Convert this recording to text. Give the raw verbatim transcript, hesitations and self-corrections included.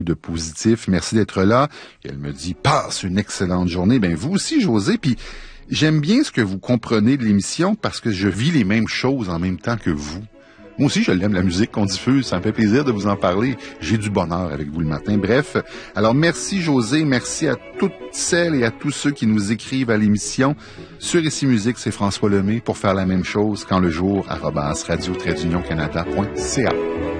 de positif. Merci d'être là. Et elle me dit, passe une excellente journée. Ben, vous aussi, José. Puis, j'aime bien ce que vous comprenez de l'émission parce que je vis les mêmes choses en même temps que vous. Moi aussi, je l'aime, la musique qu'on diffuse. Ça me fait plaisir de vous en parler. J'ai du bonheur avec vous le matin. Bref, alors merci José, merci à toutes celles et à tous ceux qui nous écrivent à l'émission. Sur Ici Musique, c'est François Lemay pour faire la même chose quand le jour, arobase radio-canada point c a.